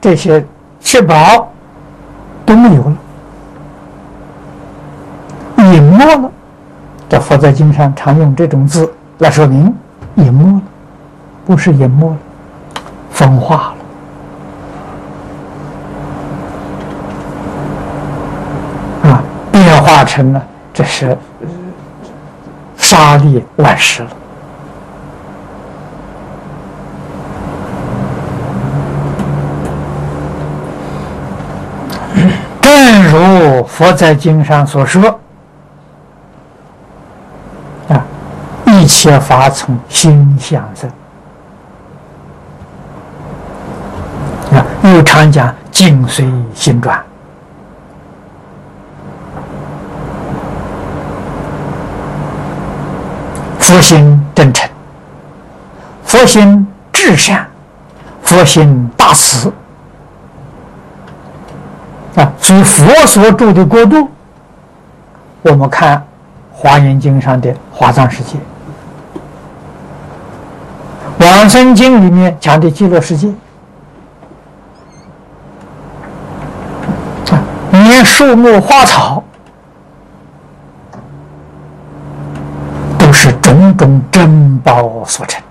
这些七宝都没有了，隐没了。这佛在经上常用这种字来说明隐没了，不是隐没了，分化了，变化成了这是沙砾万石了。正如佛在经上所说，一切法从心想生。又常讲境随心转。佛心真诚，佛心至善，佛心大慈。所以佛所住的国度，我们看《华严经》上的华藏世界，《往生经》里面讲的极乐世界，连树木花草都是种种珍宝所成。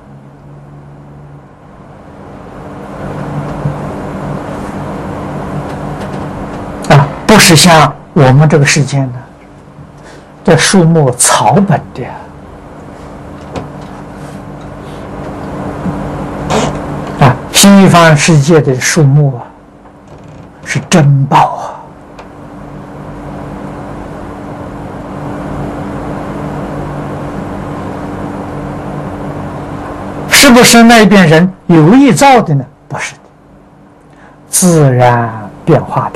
不是像我们这个世界呢，这树木草本的西方世界的树木是珍宝是不是那边人有意造的呢？不是的，自然变化的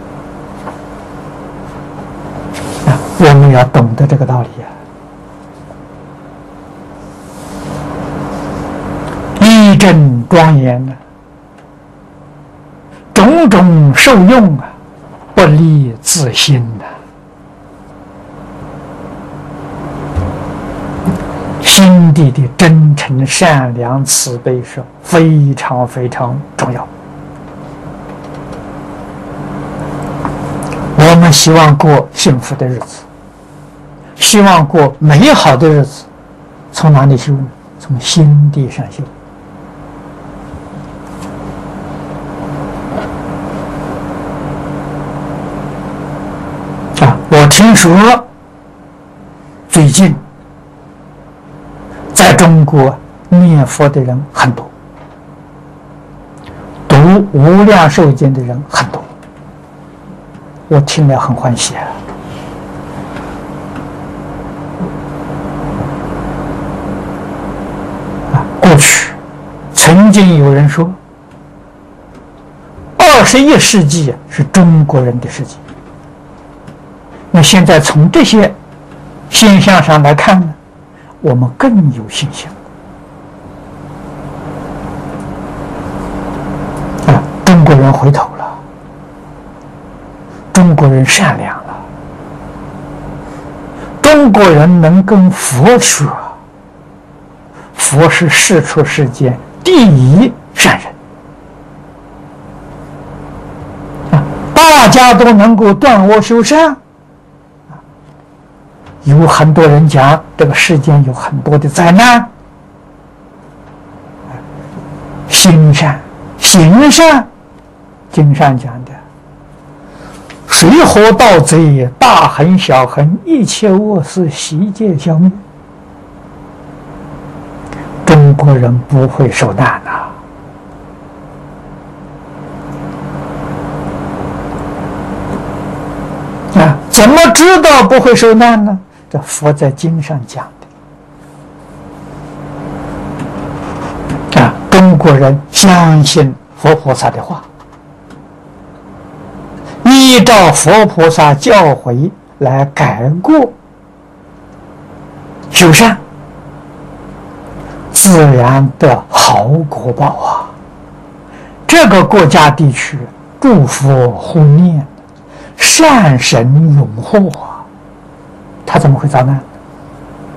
我们要懂得这个道理义正庄严种种受用不离自心心地的真诚善良慈悲是非常非常重要。我们希望过幸福的日子，希望过美好的日子，从哪里修呢？从心地上修。我听说最近在中国念佛的人很多，读《无量寿经》的人很多，我听了很欢喜过去曾经有人说21世纪是中国人的世纪，那现在从这些现象上来看呢，我们更有信心中国人回头了，中国人善良了，中国人能跟佛说，佛是世出世间第一善人，大家都能够断恶修善。有很多人讲这个世间有很多的灾难，行善行善，经上讲的水火盗贼大横小横一切恶事悉皆消灭。中国人不会受难怎么知道不会受难呢？这佛在经上讲的中国人相信佛菩萨的话，依照佛菩萨教诲来改过修善，自然得好果报这个国家地区诸佛护念，善神永护他怎么会遭难？